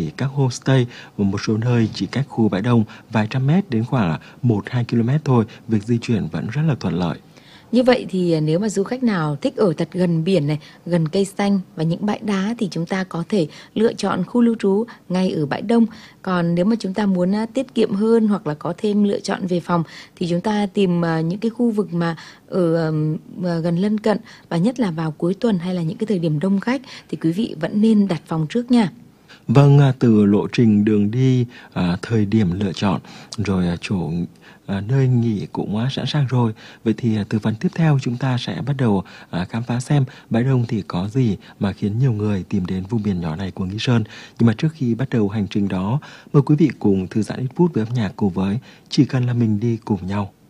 nghỉ các homestay và một số nơi chỉ cách khu bãi đông vài trăm mét đến khoảng 1-2 km thôi, việc di chuyển vẫn rất là thuận lợi. Như vậy thì nếu mà du khách nào thích ở thật gần biển này, gần cây xanh và những bãi đá thì chúng ta có thể lựa chọn khu lưu trú ngay ở bãi đông. Còn nếu mà chúng ta muốn tiết kiệm hơn hoặc là có thêm lựa chọn về phòng thì chúng ta tìm những cái khu vực mà ở gần lân cận, và nhất là vào cuối tuần hay là những cái thời điểm đông khách thì quý vị vẫn nên đặt phòng trước nha. Vâng, từ lộ trình đường đi, thời điểm lựa chọn, rồi chỗ nơi nghỉ cũng sẵn sàng rồi. Vậy thì từ phần tiếp theo chúng ta sẽ bắt đầu khám phá xem bãi đông thì có gì mà khiến nhiều người tìm đến vùng biển nhỏ này của Nghi Sơn. Nhưng mà trước khi bắt đầu hành trình đó, mời quý vị cùng thư giãn ít phút với âm nhạc cùng với Chỉ Cần Là Mình Đi Cùng Nhau.